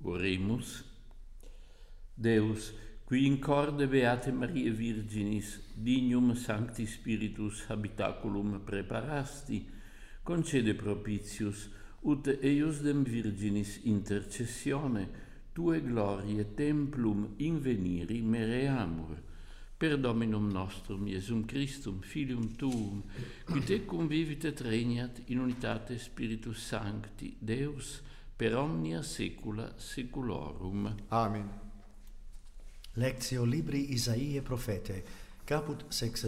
Oremus. Deus, qui in corde beate Mariae Virginis, dignum Sancti Spiritus habitaculum preparasti, concede propitius, ut eius dem Virginis intercessione, tue glorie templum inveniri mereamur. Per Dominum nostrum, Iesum Christum, Filium Tuum, qui te convivit et regnat in unitate Spiritus Sancti, Deus, per omnia saecula saeculorum. Amen. Lectio Libri Isaiae Prophete, caput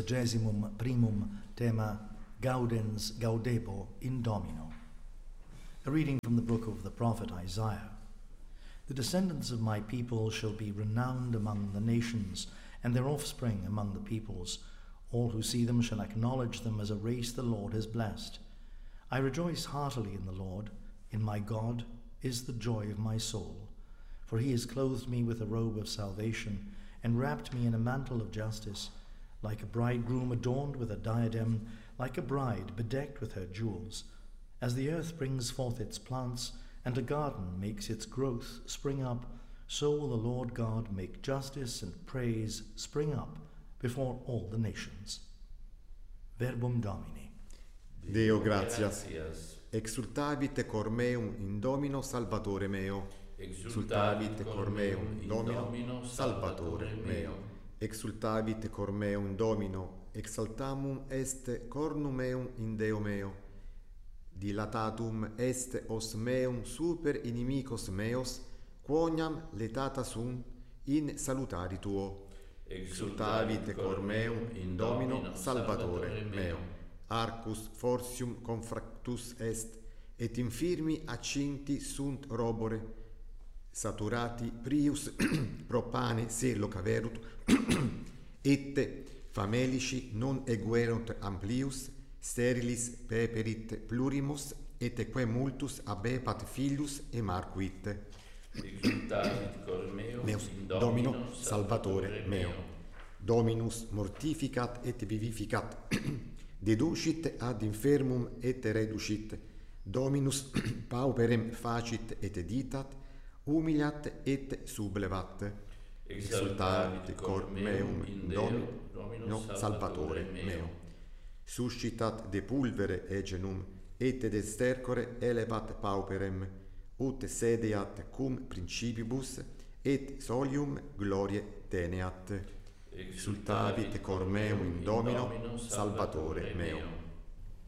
61 tema Gaudens Gaudebo in Domino. A reading from the book of the prophet Isaiah. The descendants of my people shall be renowned among the nations, and their offspring among the peoples. All who see them shall acknowledge them as a race the Lord has blessed. I rejoice heartily in the Lord. In my God is the joy of my soul. For he has clothed me with a robe of salvation, and wrapped me in a mantle of justice, like a bridegroom adorned with a diadem, like a bride bedecked with her jewels. As the earth brings forth its plants, and a garden makes its growth spring up, so will the Lord God make justice and praise spring up before all the nations. Verbum Domini. Deo gratias. Exultavit cor meum in Domino Salvatore meo. Exultavit cor meum in Domino Salvatore meo. Exultavit cor meum in Domino, exaltamum est cornum meum in Deo meo. Dilatatum est os meum super inimicos meos, quoniam letata sunt in salutari tuo. Exultavit cor meum in Domino Salvatore meo. Arcus fortium confractus est, et infirmi accinti sunt robore, saturati prius propane se locaverunt, et famelici non eguerunt amplius, sterilis peperit plurimus, et quae multus abepat filius e marcuit. Exultavit cor meum in Domino Salvatore meo. Dominus mortificat et vivificat, deducit ad infermum et reducit, Dominus pauperem facit et ditat, humiliat et sublevat. Exultavit cor meum in Domino Salvatore meo. Suscitat de pulvere egenum, et de stercore elevat pauperem, ut sedeat cum principibus, et solium glorie teneat. Exultavit cor meum in Domino Salvatore meo.